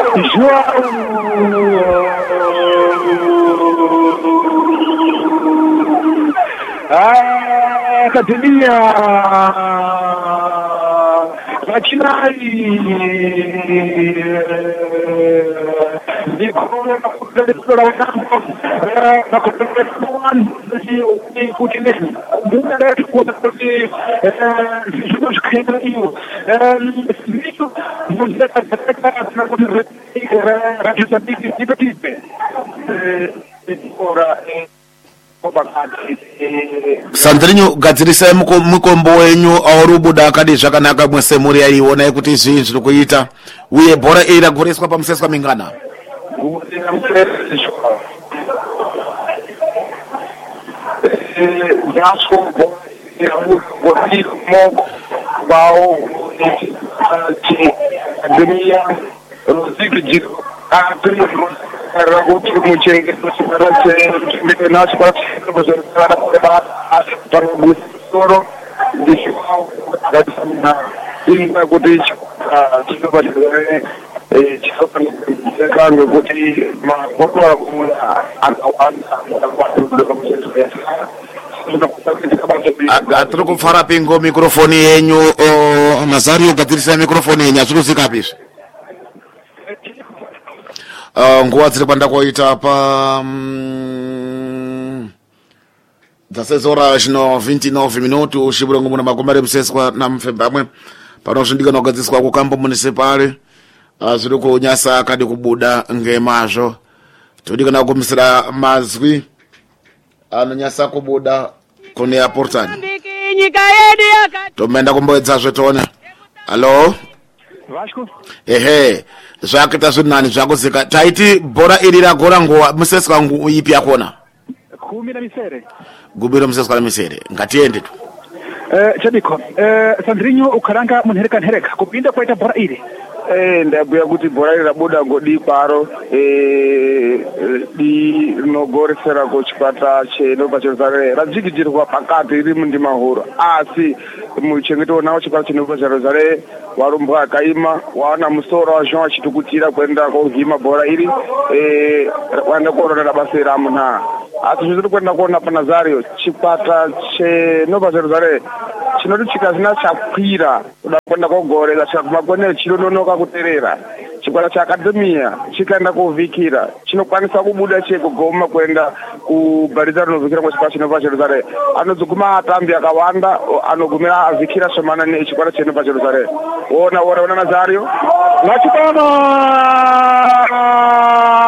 Academia Vacinari di Corona del campo la cooperazione di Putin una delle cose che sono scritte io non si ora Sandrinho gadzirisa mukombo wenyu aurubuda akadi zvakanaka mwese muri aiona kuti zvinhu zviri kuita uye bhora iri ragoreswa pamuseswa mingana Ragazzi mucenge nasce para o soro da semana in kuti chikabadire chikapanga kuti makotwa atiri kufara pingo mikrofoni yenyu Nazario gadzirisa mikrofoni yenyu azvikuzikapisvi nguva dziri kwanda kuita pa dzasezora zvino 29 minutu shiburengo muna makomari museswa namufembamwe panosvindika nogadziswa kukambo municipale zviri kunyasa akadi kubuda ngemazvo todikana kumisira mazwi anonyasa kubuda kune aportani tomaenda kumboedzazve tone halo Vasco ehe zvakuita zviri nani zvakuzika taiti bhora iri ragora nguva museswa ipi yakona 10 misere gubiro museswa nemisere ngatiende tu Chadiko Sandrinho ukaranga munhereka kupinda kwaita bhora iri ndabhuya kuti bhora iri rabuda ngodi paro rinogoresera kuchipata chenopa cheruzare radzikijirwa pakati riri mundima huru asi muchengeto nawo chipata chenopa cheruzare warumbwa akaima waona musoro wazvo achitukutira kuenda kohima bhora iri waenda kuonera basa ramuna asi zviri kuenda kuona paNazario chipata chenopa cheruzare chinoti chikazina chakwira kuda kuenda kogorera chikagumakone chinononoka kuterera chikwata chaakademia chikaenda kovhikira chinokwanisa kubuda chekugoma kuenda kubharidza rinovhikira kwechipata chinopa cheruzare anozoguma atambi akawanda anogumira avhikira shomanani chikwata chenopa cheruzare ona Nazario Nachipana